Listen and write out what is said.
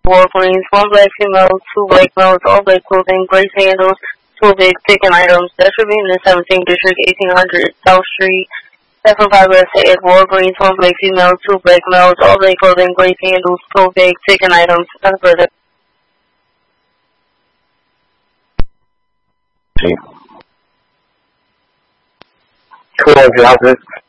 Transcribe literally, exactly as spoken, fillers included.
Walgreens, one black female, two black males, all black clothing, gray sandals, two big ticket items. That should be in the seventeenth District, eighteen hundred South Street. Second progress at Walgreens, one black female, two black males, all black clothing, gray sandals, two big ticket items. Nothing further. Cool, officer.